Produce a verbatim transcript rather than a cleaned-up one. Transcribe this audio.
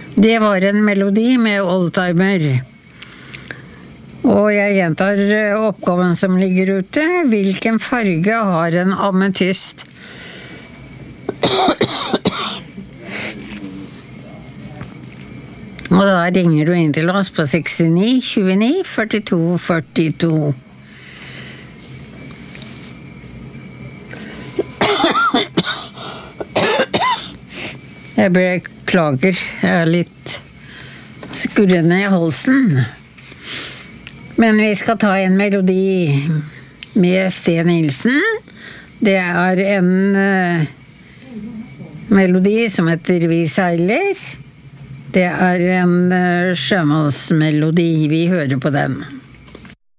Det var en melodi med oldtimer. Og jeg gjentar oppgaven som ligger ute. Hvilken farge har en ametyst? Og da ringer du inn til oss på sekstini tjueni førtito førtito. Jeg beklager, jeg er litt skurrende i halsen. Men vi skal ta en melodi med Sten Nilsen. Det er en uh, melodi som heter Vi seiler. Det er en uh, sjømannsmelodi. Vi hører på den.